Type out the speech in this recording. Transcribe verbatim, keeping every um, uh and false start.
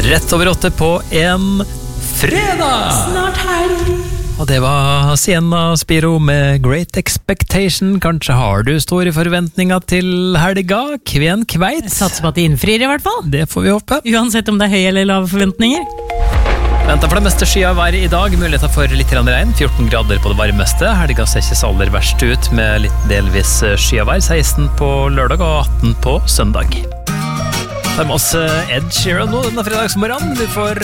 Rett over åtte på en fredag. Snart helg. Og det var Sienna Spiro med Great Expectation. Kanskje har du store forventninger til helga? Kven kveit? Jeg satser på at de innfrir i hvert fall. Det får vi håpe. Uansett om det er høy eller lave forventninger. Venter for det meste skya vær i dag. Muligheter for litt regn. fjorten grader på det varmeste. Helga ser ikke så aller verst ut med litt delvis skya vær. seksten på lørdag og atten på søndag. Det er med oss Ed Sheeran nå denne fredagsmorgen. Du får